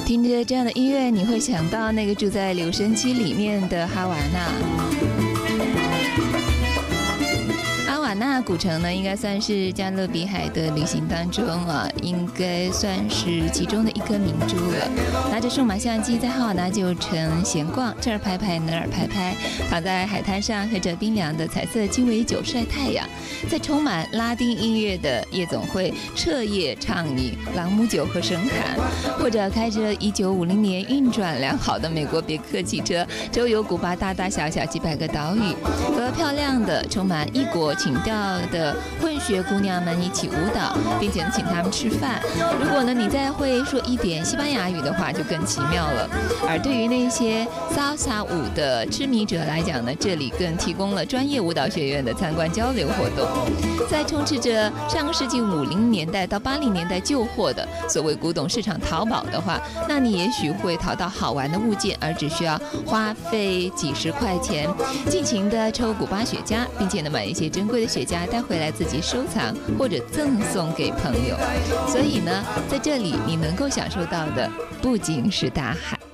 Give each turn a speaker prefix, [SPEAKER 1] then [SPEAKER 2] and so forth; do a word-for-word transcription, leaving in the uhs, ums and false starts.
[SPEAKER 1] 听着这样的音乐，你会想到那个住在留声机里面的哈瓦那。哈瓦那古城呢，应该算是加勒比海的旅行当中啊，应该算是其中的一颗明珠了。拿着数码相机在哈瓦那旧城闲逛，这儿拍拍那儿拍拍，躺在海滩上喝着冰凉的彩色鸡尾酒晒太阳，在充满拉丁音乐的夜总会彻夜畅饮朗姆酒和生蚝，或者开着一九五零年运转良好的美国别克汽车，周游古巴大大小小几百个岛屿，和漂亮的充满异国情调的混血姑娘们一起舞蹈，并且请他们吃饭。如果呢你再会说一点西班牙语的话，就更奇妙了。而对于那些salsa舞的痴迷者来讲呢，这里更提供了专业舞蹈学院的参观交流活动。在充斥着上个世纪五零年代到八零年代旧货的所谓古董市场淘宝的话，那你也许会淘到好玩的物件，而只需要花费几十块钱，尽情的抽古巴雪茄，并且呢买一些珍贵的雪茄带回来自己收藏或者赠送给朋友。所以呢，在这里你能够享受到的不仅是大海。